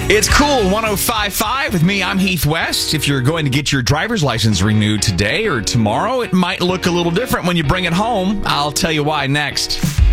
It's Cool 105.5 with me. I'm Heath West. If you're going to get your driver's license renewed today or tomorrow, it might look a little different when you bring it home. I'll tell you why next.